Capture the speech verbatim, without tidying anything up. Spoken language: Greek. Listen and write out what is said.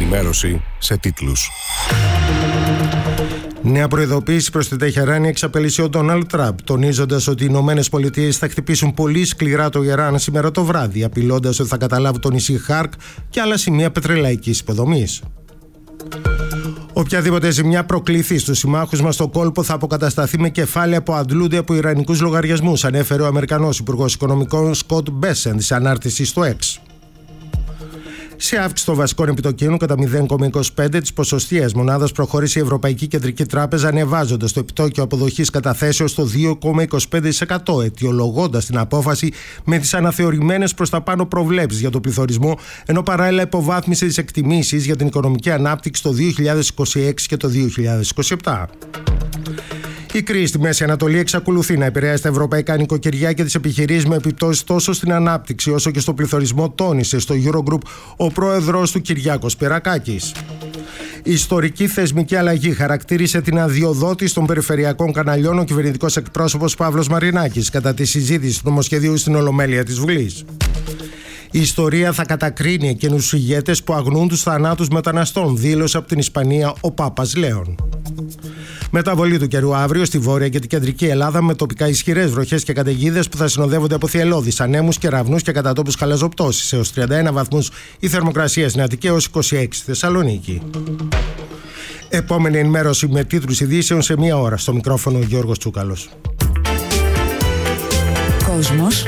Ενημέρωση σε τίτλους. Νέα προειδοποίηση προς την Τεχεράνη εξαπέλυσε ο Ντόναλντ Τραμπ, τονίζοντας ότι οι Ηνωμένες Πολιτείες θα χτυπήσουν πολύ σκληρά το Ιράν σήμερα το βράδυ, απειλώντας ότι θα καταλάβουν το νησί Χάρκ και άλλα σημεία πετρελαϊκής υποδομής. Οποιαδήποτε ζημιά προκληθεί στους συμμάχους μας στο κόλπο θα αποκατασταθεί με κεφάλαια που αντλούνται από ιρανικούς λογαριασμούς, ανέφερε ο Αμερικανός Υπουργός Οικονομικών Σκοτ Μπέσεντ σε ανάρτηση στο X. Σε αύξηση των βασικών επιτοκίων κατά μηδέν κόμμα είκοσι πέντε της ποσοστίας μονάδας προχώρησε η Ευρωπαϊκή Κεντρική Τράπεζα, ανεβάζοντας το επιτόκιο αποδοχής καταθέσεως στο δύο κόμμα είκοσι πέντε τοις εκατό, αιτιολογώντας την απόφαση με τις αναθεωρημένες προς τα πάνω προβλέψεις για τον πληθωρισμό, ενώ παράλληλα υποβάθμισε τις εκτιμήσεις για την οικονομική ανάπτυξη το δύο χιλιάδες είκοσι έξι και το δύο χιλιάδες είκοσι επτά. Η κρίση στη Μέση Ανατολή εξακολουθεί να επηρεάζει τα ευρωπαϊκά νοικοκυριά και τις επιχειρήσεις με επιπτώσεις τόσο στην ανάπτυξη όσο και στο πληθωρισμό, τόνισε στο Eurogroup ο πρόεδρος του Κυριάκος Πυρακάκης. Η ιστορική θεσμική αλλαγή χαρακτήρισε την αδειοδότηση των περιφερειακών καναλιών ο κυβερνητικός εκπρόσωπος Παύλος Μαρινάκης κατά τη συζήτηση του νομοσχεδίου στην Ολομέλεια της Βουλής. Η ιστορία θα κατακρίνει εκείνους τους ηγέτες που αγνούν τους θανάτους μεταναστών, δήλωσε από την Ισπανία ο Πάπας Λέων. Μεταβολή του καιρού αύριο στη βόρεια και την κεντρική Ελλάδα με τοπικά ισχυρές βροχές και καταιγίδες που θα συνοδεύονται από θυελλώδεις ανέμους, κεραυνούς και κατά τόπους χαλαζοπτώσεις. Έως τριάντα ένα βαθμούς η θερμοκρασία στην Αττική, έως είκοσι έξι στη Θεσσαλονίκη. Επόμενη ενημέρωση με τίτλους ειδήσεων σε μία ώρα. Στο μικρόφωνο ο Γιώργος Τσούκαλος. Κόσμος